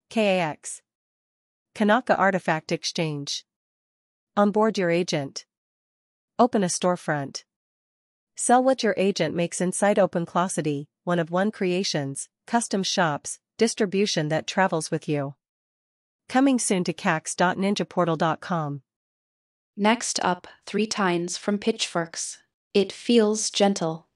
KAX. Kanaka Artifact Exchange. Onboard your agent. Open a storefront. Sell what your agent makes inside OpenClosity, one-of-one creations, custom shops, distribution that travels with you. Coming soon to cax.ninjaportal.com. Next up, 3 tines from Pitchforks. It feels gentle.